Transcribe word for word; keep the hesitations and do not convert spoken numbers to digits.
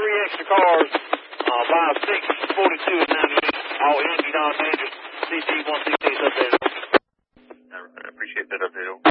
three extra cars, uh, five, six, forty-two, and ninety-eight, all energy non-managers, C T one sixty-eight updated. I appreciate that update.